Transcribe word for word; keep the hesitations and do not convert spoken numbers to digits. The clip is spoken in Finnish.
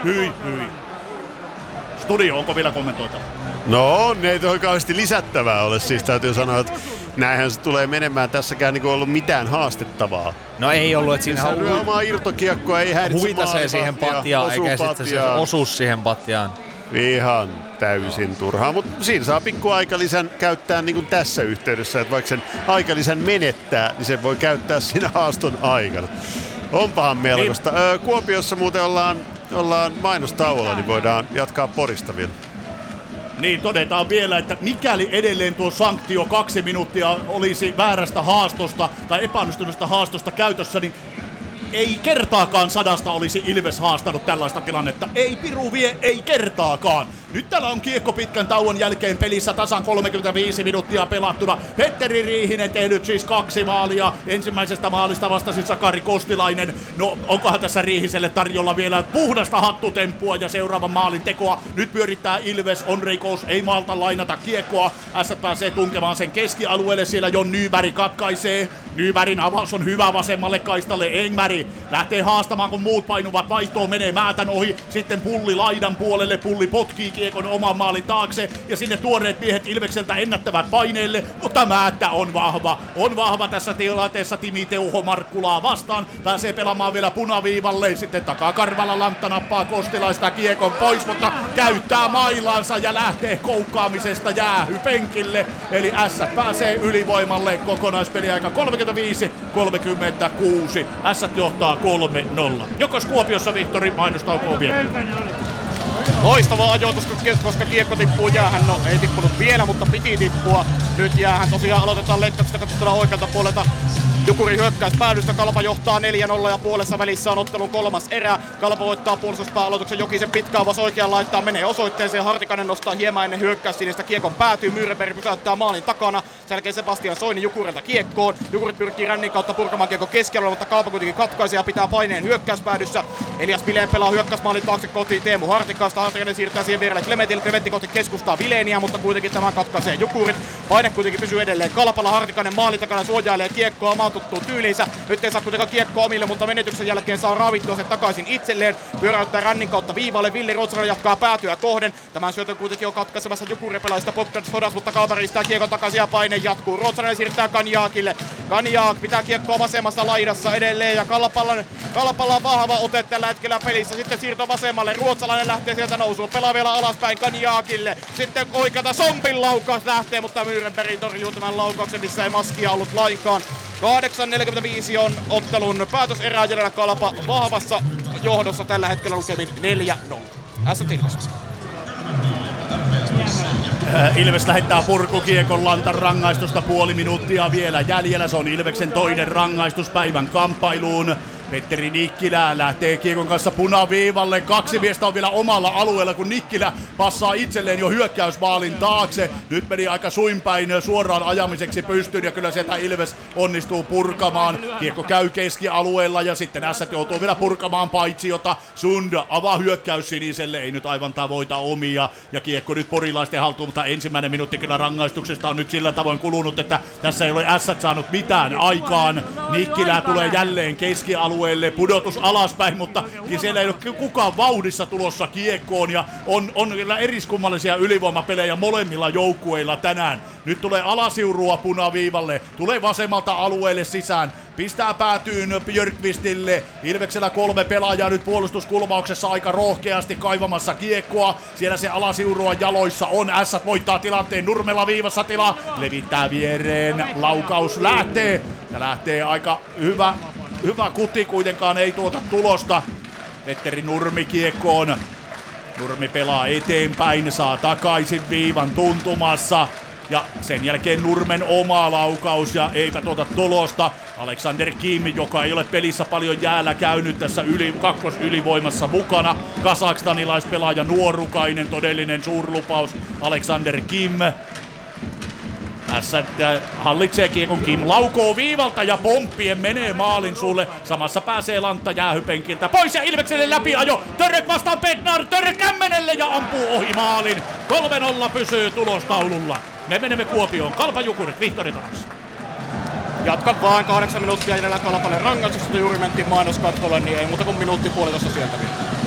hyi, hyi. Studio, onko vielä kommentoitava? No, ne ei oikeasti lisättävää ole. Siis täytyy sanoa, että näinhän se tulee menemään. Tässäkään niin ollut mitään haastettavaa. No ei ollut, että siinä on hu- omaa irtokiekkoa, ei häiritse huitasee siihen patjaan, eikä sitten se osuus siihen patjaan. Ihan täysin turhaa, mutta siinä saa pikku aikalisän käyttää niin kuin tässä yhteydessä, että vaikka sen aikalisän menettää, niin sen voi käyttää siinä haaston aikana. Onpahan melkoista. Niin. Kuopiossa muuten ollaan, ollaan mainostauolla, niin voidaan jatkaa Porista vielä. Niin, todetaan vielä, että mikäli edelleen tuo sanktio kaksi minuuttia olisi väärästä haastosta tai epäonnistuneesta haastosta käytössä, niin ei kertaakaan sadasta olisi Ilves haastanut tällaista tilannetta. Ei piru vie, ei kertaakaan. Nyt täällä on kiekko pitkän tauon jälkeen pelissä tasan kolmekymmentäviisi minuuttia pelattuna. Petteri Riihinen tehnyt siis kaksi maalia. Ensimmäisestä maalista vastasi Sakari Kostilainen. No onkohan tässä Riihiselle tarjolla vielä puhdasta hattutemppua ja seuraavan maalin tekoa. Nyt pyörittää Ilves, Onreikous ei maalta lainata kiekkoa. S pääsee tunkemaan sen keskialueelle, siellä Jon Nyberg katkaisee. Nybergin avaus on hyvä vasemmalle kaistalle. Engberg lähtee haastamaan, kun muut painuvat vaihtoon, menee Määtän ohi. Sitten Pulli laidan puolelle, Pulli potkii kiekon oman maalin taakse ja sinne tuoreet miehet Ilvekseltä ennättävät paineelle, mutta Määttä on vahva. On vahva tässä tilanteessa Timi Teuho Markkulaa vastaan. Pääsee pelaamaan vielä punaviivalle. Sitten takakarvalla Lantta nappaa Kostilaista kiekon pois, mutta käyttää mailansa ja lähtee koukkaamisesta jäähypenkille. Eli S pääsee ylivoimalle. Kokonaispeliaika kolmekymmentäviisi kolmekymmentäkuusi. S johtaa kolme nolla. Jokos Kuopiossa Vihtori, mainostauko on vielä. Loistava ajoitus, koska kiekko tippuu jäähän. No ei tippunut vielä, mutta piti tippua. Nyt jäähän tosiaan aloitetaan Letkasta katsottuna oikealta puolelta. Jukuri hyökkäys päädystä, Kalpa johtaa neljä nolla ja puolessa välissä on ottelun kolmas erä. Kalpa voittaa puolustuspää aloituksen, Jokisen pitkä avas oikean laittaa, menee osoitteeseen. Hartikainen nostaa hieman ennen hyökkäys, sinistä kiekon päätyy. Myyrenberg pysäyttää maalin takana. Sen jälkeen Sebastian Soini Jukurilta kiekkoon. Jukurit pyrkii rännin kautta purkamaan kiekko keskellä, mutta Kalpa kuitenkin katkaisee ja pitää paineen hyökkäyspäädyssä. Elias Vileen pelaa hyökkäysmaalin taakse kohti Teemu Hartikasta. Hartikainen siirtää siihen vierelle Klementille. Klementti kohti keskustaa Vileeniä, mutta kuitenkin tämän katkaisee Jukurit. Paine kuitenkin pysyy edelleen Kalpalla. Hartikainen maalin takana suojailee kiekkoa omaan tuttuun tyyliinsä. Nyt ei saa kuitenkaan kiekkoa omille, mutta menetyksen jälkeen saa raavittua sen takaisin itselleen. Pyöräyttää rännin kautta viivalle. Villi Ruotsalainen jatkaa päätyä kohden. Tämän syötön kuitenkin on katkaisemassa Jukuripelaista Bogdan Sodas, mutta Kalpa riistää kiekon takaisin ja paine jatkuu. Ruotsalainen siirtää Kanjaakille. Kanjaak pitää kiekkoa vasemmassa laidassa edelleen ja Kalpalla, Kalpalla on vahva ote tällä hetkellä pelissä. Sitten siirto vasemmalle. Ruotsalainen lähtee sieltä nousuun. Pelaa vielä alaspäin Kanjaakille. Sitten oikeata Sompin laukaus lähtee, mutta Myyrenberg torjuu tämän laukauksen, missä ei maskia ollut lainkaan. kahdeksan neljäkymmentäviisi on ottelun päätöserää jäljellä, Kalpa vahvassa johdossa tällä hetkellä lukemin neljä nolla. S Ilves. Ilves lähettää purkukiekon Lantan rangaistusta, puoli minuuttia vielä jäljellä. Se on Ilveksen toinen rangaistus päivän kamppailuun. Petteri Nikkilä lähtee kiekon kanssa punaviivalle. Kaksi miestä on vielä omalla alueella, kun Nikkilä passaa itselleen jo hyökkäysmaalin taakse. Nyt meni aika suinpäin suoraan ajamiseksi pystyyn ja kyllä sieltä Ilves onnistuu purkamaan. Kiekko käy keskialueella ja sitten S joutuu vielä purkamaan paitsi, jota Sund avaa hyökkäys siniselle. Ei nyt aivan tavoita omia ja kiekko nyt porilaisten haltuun, mutta ensimmäinen minuutti kyllä rangaistuksesta on nyt sillä tavoin kulunut, että tässä ei ole S saanut mitään aikaan. Nikkilä tulee jälleen keskialueelle. Pudotus alaspäin, mutta siellä ei ole kukaan vauhdissa tulossa kiekkoon ja on, on kyllä eriskummallisia ylivoimapelejä molemmilla joukkueilla tänään. Nyt tulee Alasiurua punaviivalle, tulee vasemmalta alueelle sisään, pistää päätyyn Björkvistille. Ilveksellä kolme pelaajaa nyt puolustuskulmauksessa aika rohkeasti kaivamassa kiekkoa. Siellä se Alasiurua jaloissa on. S voittaa tilanteen, Nurmela viivassa tila, levittää viereen, laukaus lähtee ja lähtee aika hyvä. Hyvä kuti, kuitenkaan ei tuota tulosta. Petteri Nurmi kiekkoon. Nurmi pelaa eteenpäin, saa takaisin viivan tuntumassa. Ja sen jälkeen Nurmen oma laukaus ja eipä tuota tulosta. Alexander Kim, joka ei ole pelissä paljon jäällä käynyt tässä yli, kakkosylivoimassa mukana. Kazakstanilaispelaaja nuorukainen, todellinen suurlupaus Alexander Kim. Tässä hallitsee kiekon, Kim laukoo viivalta ja pomppien menee maalin sulle. Samassa pääsee Lantta jäähypenkiltä pois ja Ilvekselle läpiajo. Török vastaan Bednar, Török kämmenelle ja ampuu ohi maalin. kolme nolla pysyy tulostaululla. Me menemme Kuopioon. Kalpa Jukurit, Vihtori Toras. Jatka vaan, kahdeksan minuuttia jäljellä Kalpalle rangaistuksesta, juuri mentiin mainoskatkolle, niin ei muuta kuin minuutti puolitoista sieltä vielä.